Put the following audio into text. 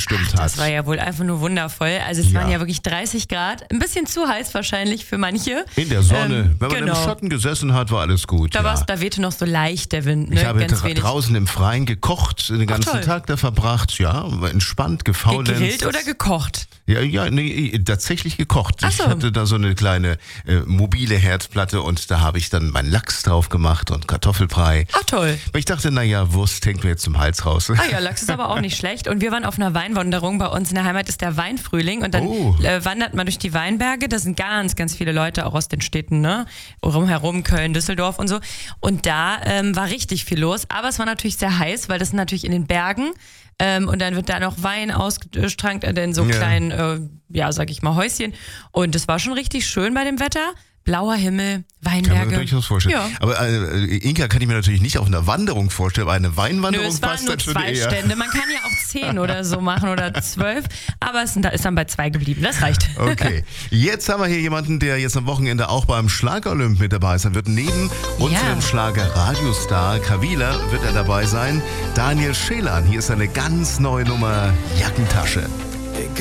gestimmt hat. Das war ja wohl einfach nur wundervoll. Also es waren ja wirklich 30 Grad. Ein bisschen zu heiß wahrscheinlich für manche. In der Sonne. Wenn man im Schatten gesessen hat, war alles gut. Da wehte noch so leicht der Wind. Ne? Ich habe draußen im Freien gekocht, den ganzen Tag da verbracht. Ja, entspannt, gefaulenzt. Gegrillt oder gekocht? Ja, nee, tatsächlich gekocht. Ich hatte da so eine kleine mobile Herdplatte und da habe ich dann meinen Lachs drauf gemacht und Kartoffelbrei. Ach toll. Aber ich dachte, Wurst hängt mir jetzt zum Hals raus. Ah ja, Lachs ist aber auch nicht schlecht. Und wir waren auf einer Weinwanderung. Bei uns in der Heimat ist der Weinfrühling und dann wandert man durch die Weinberge. Da sind ganz, ganz viele Leute auch aus den Städten, ne? Rumherum, Köln, Düsseldorf und so. Und da war richtig viel los. Aber es war natürlich sehr heiß, weil das sind natürlich in den Bergen. Und dann wird da noch Wein ausgestrankt in so kleinen, sag ich mal, Häuschen. Und es war schon richtig schön bei dem Wetter. Blauer Himmel, Weinberge. Kann man sich durchaus vorstellen. Ja. Aber Inka kann ich mir natürlich nicht auf einer Wanderung vorstellen, aber eine Weinwanderung es waren nur 2 Stände. Man kann ja auch 10 oder so machen oder 12, aber es ist dann bei 2 geblieben. Das reicht. Okay, jetzt haben wir hier jemanden, der jetzt am Wochenende auch beim Schlager-Olymp mit dabei sein wird. Neben unserem Schlager-Radiostar Kavila wird er dabei sein. Daniel Schelan, hier ist eine ganz neue Nummer, Jackentasche.